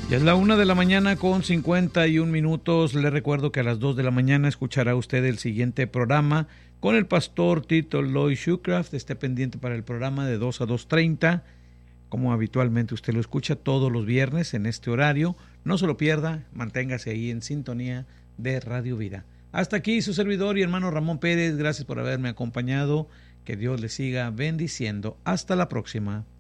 Ya es la 1 de la mañana con 51 minutos. Le recuerdo que a las 2 de la mañana escuchará usted el siguiente programa con el pastor Tito Loy Shoecraft. Esté pendiente para el programa de 2 a 2:30. Como habitualmente usted lo escucha todos los viernes en este horario. No se lo pierda, manténgase ahí en sintonía de Radio Vida. Hasta aquí su servidor y hermano Ramón Pérez. Gracias por haberme acompañado. Que Dios le siga bendiciendo. Hasta la próxima.